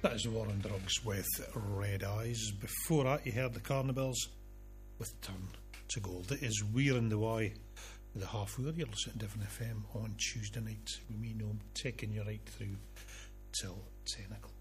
That is the War on Drugs with Red Eyes. Before that, you heard the Carnivals with Turn to Gold. It is We're in the Y, the half hour. You're listening to Different FM on Tuesday night with me, Noam, taking you right through till 10 o'clock.